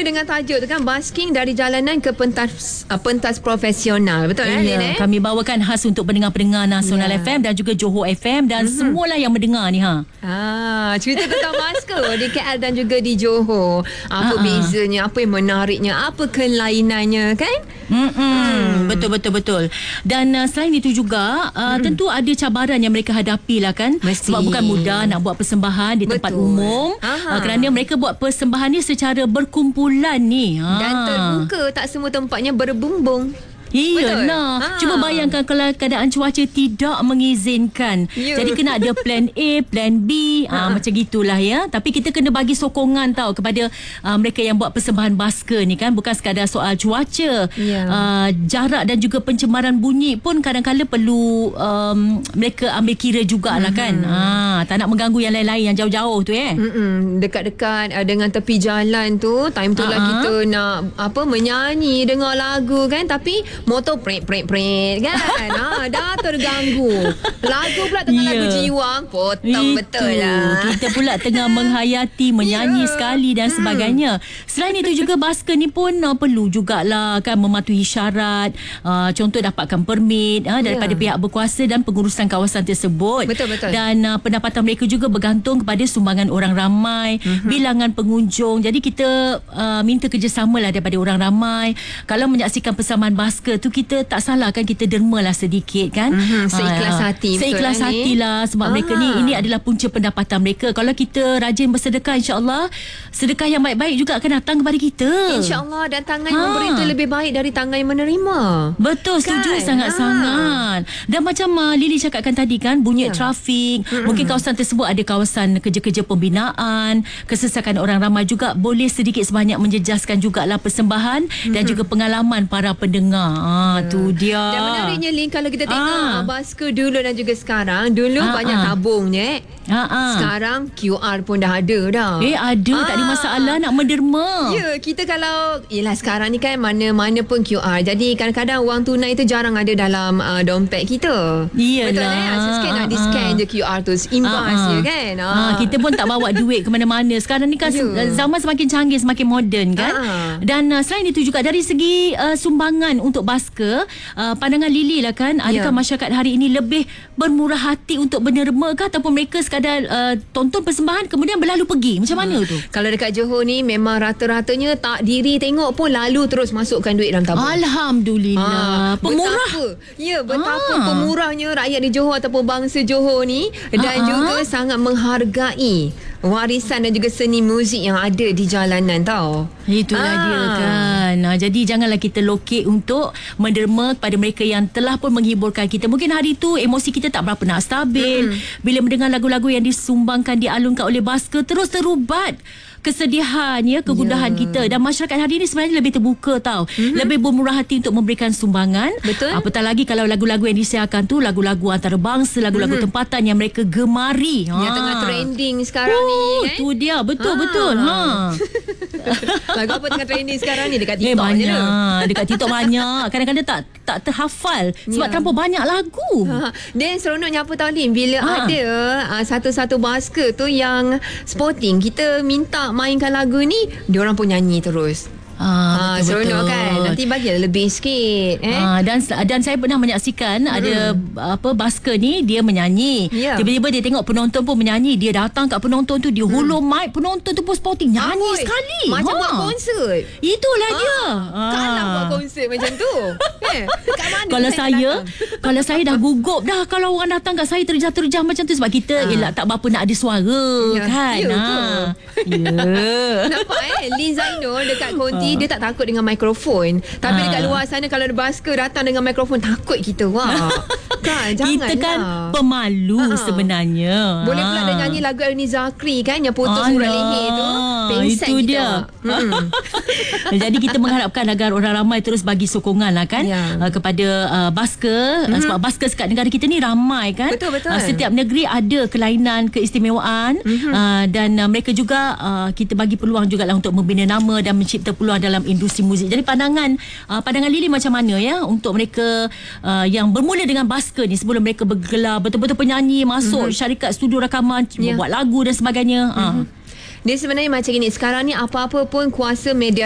dengan tajuk tu kan, basking dari jalanan ke pentas profesional. Betul kan? Kami bawakan khas untuk pendengar-pendengar Nasional FM dan juga Johor FM dan semualah yang mendengar ni. Cerita tentang basker di KL dan juga di Johor. Apa bezanya, apa yang menariknya, apa kelainannya kan? Betul. Dan selain itu juga tentu ada cabaran yang mereka hadapi lah kan. Mesti. Sebab bukan mudah nak buat persembahan di tempat umum. Kerana mereka buat persembahan ni secara berkumpulan ni. Dan terbuka, tak semua tempatnya berbumbung. Iyalah. Cuma bayangkan kalau keadaan cuaca tidak mengizinkan. Jadi kena ada plan A, plan B, macam gitulah ya. Tapi kita kena bagi sokongan tau kepada mereka yang buat persembahan basker ni kan. Bukan sekadar soal cuaca. Jarak dan juga pencemaran bunyi pun kadang-kadang perlu mereka ambil kira jugalah kan. Tak nak mengganggu yang lain-lain yang jauh-jauh tu Dekat-dekat dengan tepi jalan tu, time tu lah kita nak menyanyi, dengar lagu kan. Tapi motor pret kan. Dah terganggu. Lagu pula tengah lagu jiwang, potong betul lah. Kita pula tengah menghayati, menyanyi sekali dan sebagainya. Selain itu juga basker ni pun perlu jugalah kan mematuhi syarat. Contoh dapatkan permit daripada pihak berkuasa dan pengurusan kawasan tersebut. Betul. Dan pendapatan mereka juga bergantung kepada sumbangan orang ramai, bilangan pengunjung. Jadi kita minta kerjasamalah daripada orang ramai. Kalau menyaksikan persamaan basker tu, kita tak salah kan, kita dermalah sedikit kan. Seikhlas hati. Seikhlas hatilah. Sebab mereka ni, ini adalah punca pendapatan mereka. Kalau kita rajin bersedekah, insyaAllah sedekah yang baik-baik juga akan datang kepada kita, insyaAllah. Dan tangan yang memberi itu lebih baik dari tangan yang menerima. Betul, setuju sangat-sangat. Dan macam Lily cakapkan tadi kan, bunyi trafik. Mungkin kawasan tersebut ada kawasan kerja-kerja pembinaan, kesesakan orang ramai juga. Boleh sedikit sebanyak menjejaskan jugalah persembahan dan juga pengalaman para pendengar. Tu dia. Dan menariknya Lin, kalau kita tengok basker dulu dan juga sekarang. Dulu banyak tabungnya. Sekarang QR pun dah ada dah. Ada. Tak ada masalah nak menderma. Kita kalau sekarang ni kan mana-mana pun QR. Jadi kadang-kadang wang tunai tu jarang ada dalam dompet kita. Betul kan? Sikit nak di-scan je QR tu, imbas je kan. Kita pun tak bawa duit ke mana-mana. Sekarang ni kan zaman semakin canggih, semakin moden kan. Dan selain itu juga dari segi sumbangan untuk basker, pandangan Lily lah kan, adakah masyarakat hari ini lebih bermurah hati untuk menerima ke, ataupun mereka sekadar tonton persembahan kemudian berlalu pergi? Macam mana tu? Kalau dekat Johor ni memang rata-ratanya tak diri tengok pun, lalu terus masukkan duit dalam tabung. Alhamdulillah. Pemurah. Betapa pemurahnya rakyat di Johor ataupun bangsa Johor ni. Dan juga sangat menghargai warisan dan juga seni muzik yang ada di jalanan tau. Itulah dia kan. Jadi janganlah kita lokek untuk menderma kepada mereka yang telah pun menghiburkan kita. Mungkin hari tu emosi kita tak berapa nak stabil. Bila mendengar lagu-lagu yang disumbangkan, dialunkan oleh basker, terus terubat kesedihan kegundahan kita. Dan masyarakat hari ini sebenarnya lebih terbuka tau. Lebih bermurah hati untuk memberikan sumbangan. Betul. Apatah lagi kalau lagu-lagu yang disiarkan tu lagu-lagu antarabangsa, lagu-lagu tempatan yang mereka gemari. Yang tengah trending sekarang ni kan? Tu dia. Betul. Lagu apa tengah trending sekarang ni? Dekat TikTok je tu. Dekat TikTok banyak. Kadang-kadang tak terhafal sebab terlampau banyak lagu. Dan seronoknya apa tahu Lin, bila ada satu-satu basker tu yang sporting, kita minta mainkan lagu ni, diorang pun nyanyi terus. Seronok kan. Nanti bagilah lebih sikit dan saya pernah menyaksikan ada basker ni, dia menyanyi. Tiba-tiba dia tengok penonton pun menyanyi, dia datang kat penonton tu, dia hulur mic, penonton tu pun sporting, nyanyi sekali. Macam buat konsert. Itulah dia. Kalau buat konsert macam tu kat mana kalau saya dah gugup dah kalau orang datang kat saya terjah-terjah macam tu, sebab kita tak berapa nak ada suara kan. Nampak Lin Zainul dekat konti, dia tak takut dengan mikrofon. Tapi dekat luar sana kalau ada basker datang dengan mikrofon, takut kita. Kan, kita kan pemalu sebenarnya. Boleh pula dia nyanyi lagu Ernie Zakri kan, yang putus urat leher tu. Pengsek itu kita. Dia Jadi kita mengharapkan agar orang ramai terus bagi sokongan lah kan, kepada basker. Sebab basker sekat negara kita ni ramai kan. Betul. Setiap negeri ada kelainan, keistimewaan. Dan mereka juga kita bagi peluang jugalah untuk membina nama dan mencipta peluang dalam industri muzik. Jadi pandangan Lily macam mana untuk mereka yang bermula dengan basker ni, sebelum mereka bergelar betul-betul penyanyi, masuk syarikat studio rakaman, buat lagu dan sebagainya. Dia sebenarnya macam ini. Sekarang ni apa-apa pun kuasa media